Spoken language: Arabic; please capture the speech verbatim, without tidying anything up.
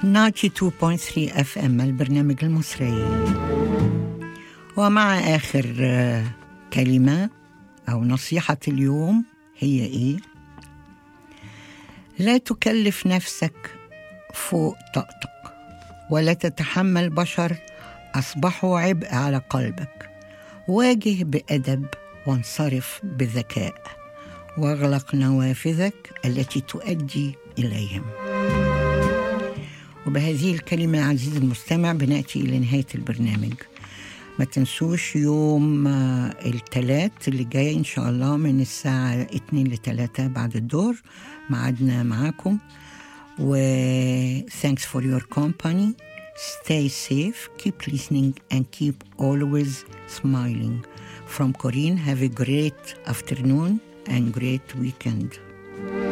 تسعة وتسعين فاصلة ثلاثة اف ام البرنامج المصري. ومع آخر كلمة أو نصيحة اليوم هي إيه؟ لا تكلف نفسك فوق طاقتك، ولا تتحمل بشر أصبحوا عبء على قلبك. واجه بأدب وانصرف بذكاء، واغلق نوافذك التي تؤدي إليهم. وبهذه الكلمة عزيزي المستمع بنأتي إلى نهاية البرنامج. ما تنسوش يوم الثلاث اللي جاي إن شاء الله من الساعة اتنين لثلاثة بعد الظهر معادنا معاكم. و thanks for your company. Stay safe, keep listening and keep always smiling. From Corinne, have a great afternoon and great weekend.